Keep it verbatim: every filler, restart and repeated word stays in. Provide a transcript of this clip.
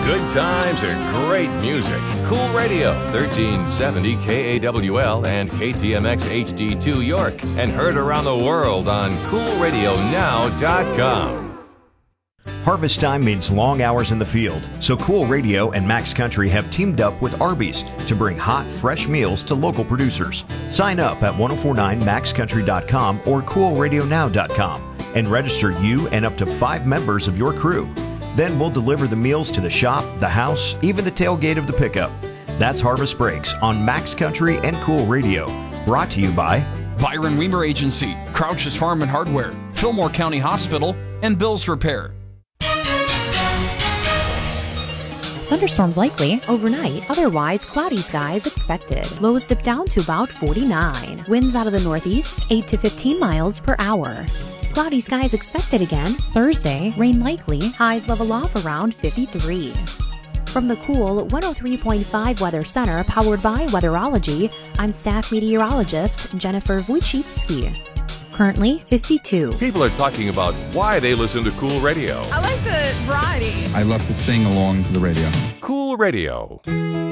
Good times and great music. Cool Radio, thirteen seventy K A W L and K T M X H D two York, and heard around the world on cool radio now dot com. Harvest time means long hours in the field, so Cool Radio and Max Country have teamed up with Arby's to bring hot, fresh meals to local producers. Sign up at ten forty-nine max country dot com or cool radio now dot com and register you and up to five members of your crew. Then we'll deliver the meals to the shop, the house, even the tailgate of the pickup. That's Harvest Breaks on Max Country and Cool Radio. Brought to you by Byron Weimer Agency, Crouch's Farm and Hardware, Fillmore County Hospital, and Bill's Repair. Thunderstorms likely overnight, otherwise cloudy skies expected. Lows dip down to about forty-nine. Winds out of the northeast, eight to fifteen miles per hour. Cloudy skies expected again. Thursday, rain likely. Highs level off around fifty-three. From the Cool one oh three point five Weather Center, powered by Weatherology, I'm staff meteorologist Jennifer Wojcicki. Currently fifty-two. People are talking about why they listen to Cool Radio. I like the variety. I love to sing along to the radio. Cool Radio.